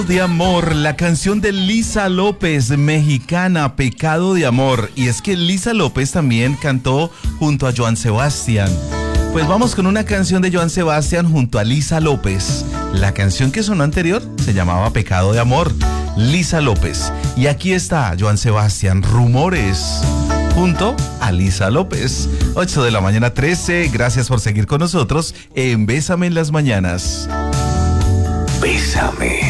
De amor, la canción de Lisa López, mexicana, Pecado de Amor. Y es que Lisa López también cantó junto a Joan Sebastián. Pues vamos con una canción de Joan Sebastián junto a Lisa López. La canción que sonó anterior se llamaba Pecado de Amor, Lisa López. Y aquí está Joan Sebastián, Rumores, junto a Lisa López. 8 de la mañana 13, gracias por seguir con nosotros en Bésame en las Mañanas. Bésame.